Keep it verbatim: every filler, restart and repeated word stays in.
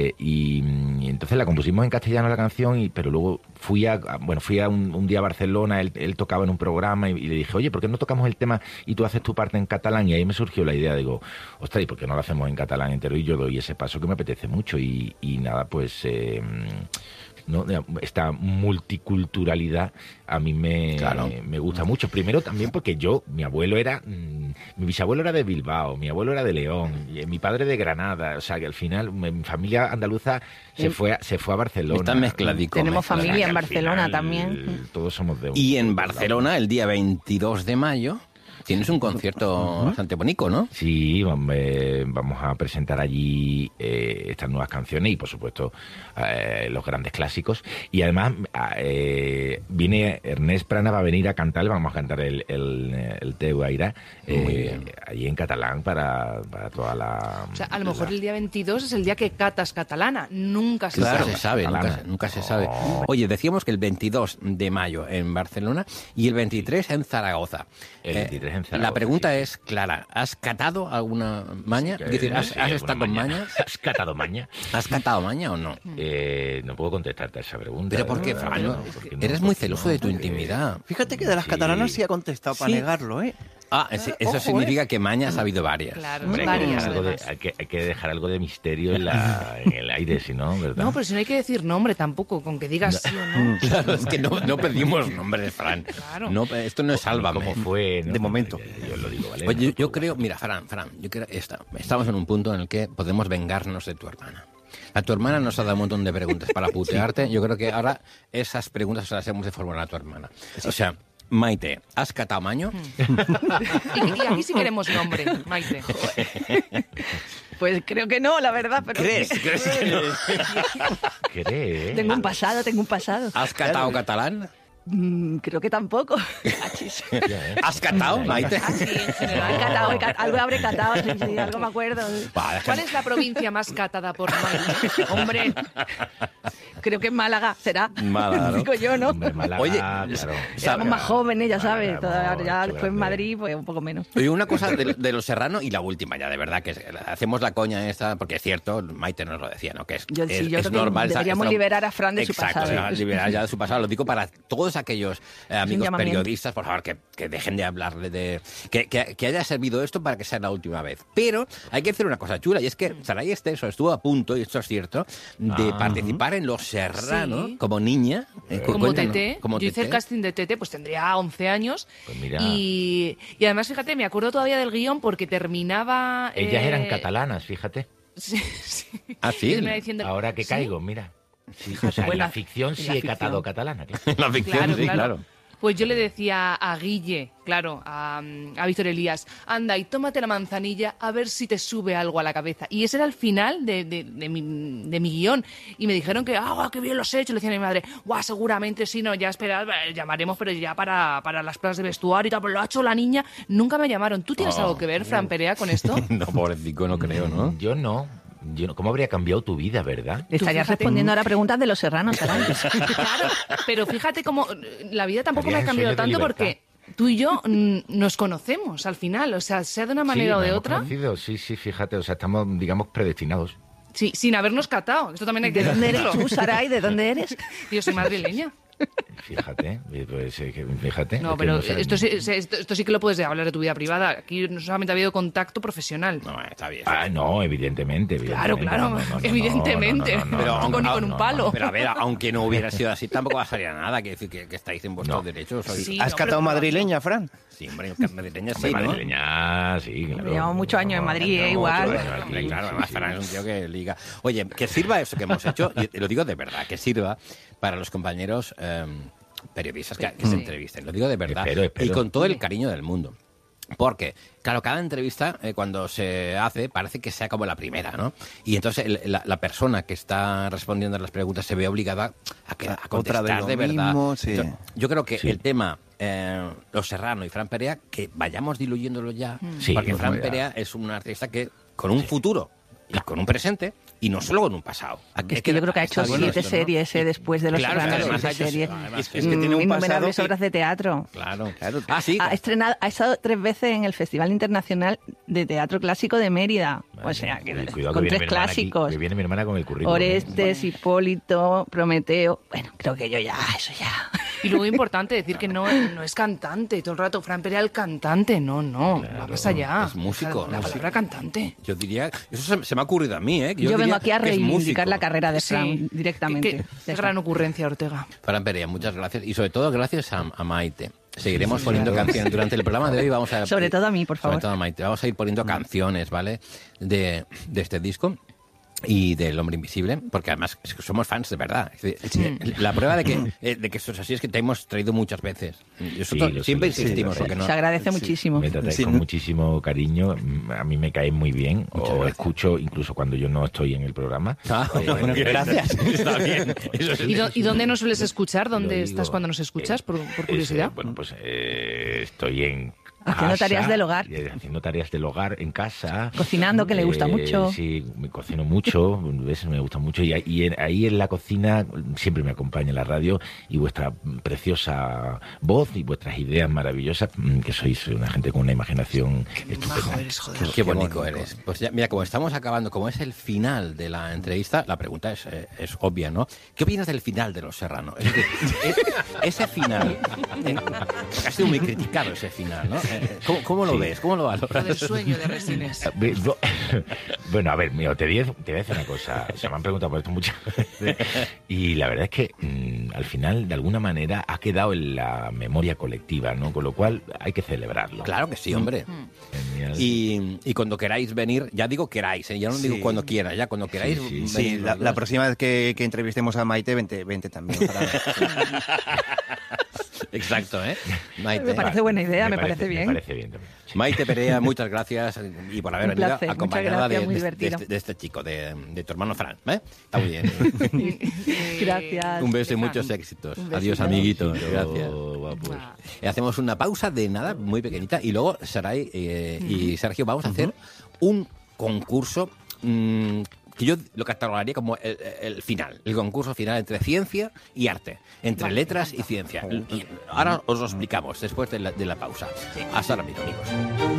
Y, y entonces la compusimos en castellano la canción, y, pero luego fui a bueno fui a un, un día a Barcelona, él, él tocaba en un programa y, y le dije, oye, ¿por qué no tocamos el tema y tú haces tu parte en catalán? Y ahí me surgió la idea, digo, ostras, ¿y por qué no lo hacemos en catalán entero? Y yo doy ese paso que me apetece mucho y, y nada, pues... Eh, ¿no? Esta multiculturalidad a mí me, claro. me gusta mucho. Primero también porque yo, mi abuelo era, mmm, mi bisabuelo era de Bilbao, mi abuelo era de León, y mi padre de Granada, o sea que al final mi familia andaluza se fue a, se fue a Barcelona. Está mezcladico. Tenemos mezcladico. familia en Barcelona final, también. Todos somos de un... Y en Barcelona, el día veintidós de mayo... Tienes un concierto uh-huh. bastante bonito, ¿no? Sí, eh, vamos a presentar allí eh, estas nuevas canciones y, por supuesto, eh, los grandes clásicos. Y además eh, viene Ernest Prana, va a venir a cantar, vamos a cantar el, el, el Teu Aire eh, allí en catalán para, para toda la... O sea, a lo mejor la... el día veintidós es el día que catas catalana. Nunca se claro, sabe. se sabe, nunca, nunca se sabe. Oye, decíamos que el veintidós de mayo en Barcelona y el veintitrés en Zaragoza. El veintitrés en Zaragoza. La pregunta sí. es clara, ¿has catado alguna maña? Sí, es decir, ¿has, sí, ¿has estado con mañas? ¿Has catado maña? ¿Has catado maña o no? Eh, no puedo contestarte a esa pregunta. ¿Pero por qué, Fran? No, eres no, muy celoso no, de tu porque... intimidad. Fíjate que de las sí. catalanas sí ha contestado para sí. negarlo, ¿eh? Ah, ese, eso Ojo, significa eh. que mañas ha habido varias. Claro, Hombre, varias. Hay que, de, hay, que, hay que dejar algo de misterio en, la, en el aire, si no, ¿verdad? No, pero si no hay que decir nombre tampoco, con que digas sí o no. Claro, es que no, no pedimos nombres, Fran. Claro. No, esto no es Sálvame. ¿Cómo fue? ¿No? De momento. Yo lo digo, ¿vale? Oye, yo, yo creo, mira, Fran, Fran, yo creo esta, estamos en un punto en el que podemos vengarnos de tu hermana. A tu hermana nos ha dado un montón de preguntas para putearte. Sí. Yo creo que ahora esas preguntas se las hemos de formular a tu hermana. Sí. O sea... Maite, ¿has catado maño? y, y aquí sí queremos nombre, Maite. Pues creo que no, la verdad. Pero ¿Crees? ¿Crees que no? ¿Crees? Tengo un pasado, tengo un pasado. ¿Has catado claro. catalán? Mm, creo que tampoco. ¿Has catado, Maite? Ah, sí, en general. He catado, he catado, algo habré catado, sí, sí, algo me acuerdo. Va, ¿cuál es la provincia más catada por Maite? Hombre, creo que en Málaga será. Málaga, ¿no? Digo yo, ¿no? Hombre, Málaga, Oye, claro. Éramos más jóvenes, ya sabes. Málaga, Todavía, ya después en grande. Madrid, pues un poco menos. Oye, una cosa de, de los Serrano y la última ya, de verdad, que es, hacemos la coña esta, porque es cierto, Maite nos lo decía, ¿no? Que es, yo, es, sí, yo es creo normal. Que deberíamos esa, liberar a Fran de exacto, su pasado. liberar ya de su pasado. Lo digo para todos aquellos eh, amigos periodistas, por favor, que, que dejen de hablarle de... Que, que, que haya servido esto para que sea la última vez. Pero hay que hacer una cosa chula, y es que Saray Esteso estuvo a punto, y esto es cierto, de ah, participar en Los Serrano sí. como niña. Eh, como cuéntanos, Tete. como Yo hice Tete. el casting de Tete, pues tendría once años. Pues mira. Y, y además, fíjate, me acuerdo todavía del guión porque terminaba... Ellas eh... eran catalanas, fíjate. Sí, sí. ¿Ah, sí? Diciendo... Ahora que ¿Sí? caigo, mira. Sí, o sea, en la ficción sí he catado catalana. Claro. En la ficción claro, sí, claro. claro. Pues yo le decía a Guille, claro, a, a Víctor Elías, anda y tómate la manzanilla a ver si te sube algo a la cabeza. Y ese era el final de, de, de, mi, de mi guión. Y me dijeron que, ah, qué bien los he hecho. Le decía a mi madre, guau, seguramente sí, no, ya esperad, llamaremos, pero ya para, para las pruebas de vestuario y tal, pero lo ha hecho la niña. Nunca me llamaron. ¿Tú tienes oh, algo que ver, Fran Perea, con esto? No, pobrecito, no creo, ¿no? Yo no. Yo no, ¿cómo habría cambiado tu vida, verdad? Estarías respondiendo ahora preguntas de Los Serranos, Claro, pero fíjate cómo la vida tampoco me ha cambiado tanto porque tú y yo mm, nos conocemos al final, o sea, sea de una manera sí, o de otra. Conocido. Sí, sí, fíjate, o sea, estamos, digamos, predestinados. Sí, sin habernos catado, esto también hay que decirlo. ¿De dónde eres tú, Saray? ¿De dónde eres? Yo soy madrileña. Fíjate, pues, fíjate. No, pero no esto, sí, esto, esto sí que lo puedes hablar de tu vida privada. Aquí no solamente ha habido contacto profesional. No, está bien. Ah, no, evidentemente. Claro, evidentemente. claro, no, no, no, evidentemente. No, no, no, no, pero no, aunque, ni no, con un no, palo. No, pero a ver, aunque no hubiera sido así, tampoco va a salir a nada. Que decir que, que estáis en vuestros no. derechos. Sí, ¿Has no, catado madrileña, Fran? Sí, hombre, madrileña sí, ¿no? Madrileña, sí, claro. Llevamos muchos años en Madrid, no, eh, igual. Aquí, claro, además Fran es un tío que liga. Oye, que sirva eso que hemos hecho, y lo digo de verdad, que sirva para los compañeros eh, periodistas que, que sí. se entrevisten. Lo digo de verdad. Espero, espero. Y con todo el cariño del mundo. Porque, claro, cada entrevista, eh, cuando se hace, parece que sea como la primera, ¿no? Y entonces el, la, la persona que está respondiendo a las preguntas se ve obligada a, que, a contestar Otra de, de verdad. Mismo, sí. yo, yo creo que sí. el tema eh, Los Serrano y Fran Perea, que vayamos diluyéndolo ya, sí, porque pues Fran voy a... Perea es un artista que con un sí. futuro y con un presente y no solo con un pasado. Aquí es que yo creo que ha hecho siete esto, series, ¿no? eh, después de Los claro, Serranos. Además, siete series. Además, es que, es que tiene un innumerables pasado obras que... de teatro. Claro, claro. Ah, sí. Ha estrenado, ha estado tres veces en el Festival Internacional de Teatro Clásico de Mérida. Vale, o sea, que, cuidado, con que tres clásicos. Aquí, que viene mi hermana con el currículum. Orestes, Hipólito, Prometeo. Bueno, creo que yo ya, eso ya. Y luego importante decir que no, no es cantante. Todo el rato, Fran Perea, el cantante. No, no, claro, va más allá. Es músico. La, la palabra no, cantante. Yo diría, eso se, se me ha ocurrido a mí, ¿eh? Yo, yo vengo aquí a reivindicar la carrera de Fran sí, directamente. Qué, qué gran ocurrencia, Ortega. Fran Perea, muchas gracias. Y sobre todo gracias a, a Maite. Seguiremos sí, sí, poniendo claro. canciones durante el programa de hoy. Vamos a, sobre todo a mí, por favor. Sobre todo a Maite. Vamos a ir poniendo canciones, ¿vale? De, de este disco. Y del Hombre Invisible, porque además es que somos fans de verdad. Sí. La prueba de que, de que esto es así es que te hemos traído muchas veces. Nosotros sí, siempre sí, insistimos. Sí, porque no, se agradece sí. muchísimo. Me tratáis sí. con muchísimo cariño. A mí me cae muy bien. Muchas o gracias. Escucho incluso cuando yo no estoy en el programa. Ah, bueno, bueno, gracias. Está bien. Eso es, ¿Y, do, ¿Y dónde nos sueles escuchar? ¿Dónde digo, estás cuando nos escuchas? Por, por curiosidad. Es, eh, bueno, pues eh, estoy en... Haciendo casa, tareas del hogar. Haciendo tareas del hogar en casa. Cocinando, que le gusta eh, mucho. Sí, me cocino mucho, ¿ves? Me gusta mucho. Y, y en, ahí en la cocina siempre me acompaña la radio y vuestra preciosa voz y vuestras ideas maravillosas, que sois una gente con una imaginación qué estupenda. Majo eres, joder. Qué, qué bonito eres. Pues ya, mira, como estamos acabando, como es el final de la entrevista, la pregunta es, eh, es obvia, ¿no? ¿Qué opinas del final de Los Serrano? Es decir, ese final, eh, ha sido muy criticado ese final, ¿no? ¿Cómo, cómo lo sí. ves? ¿Cómo lo valoras? El sueño de Resines. Bueno, a ver, mío, te voy a decir una cosa. O sea, me han preguntado por esto muchas veces. Y la verdad es que mmm, al final, de alguna manera, ha quedado en la memoria colectiva, ¿no? Con lo cual hay que celebrarlo. Claro que sí, hombre. Mm. Y, y cuando queráis venir, ya digo queráis, ¿eh? Ya no sí. digo cuando quieras, ya cuando queráis. Sí, sí, venir, sí la, la próxima vez que, que entrevistemos a Maite, vente, vente también. Para... Exacto, ¿eh? Maite. Me parece buena idea, me, me parece, parece bien. Me parece bien también. Sí. Maite Perea, muchas gracias y por haber un venido placer, acompañada gracias, de, muy de, de, este, de este chico, de, de tu hermano Fran. ¿eh? Está muy bien. Gracias. Un beso y muchos éxitos. Adiós, amiguitos. Gracias. Guapos. Eh, hacemos una pausa de nada, muy pequeñita, y luego Saray eh, uh-huh. y Sergio vamos a hacer uh-huh. un concurso mmm, que yo lo catalogaría como el, el final, el concurso final entre ciencia y arte, entre vale, letras y ciencia. Y ahora os lo explicamos después de la, de la pausa. Sí. Hasta ahora mismo, amigos.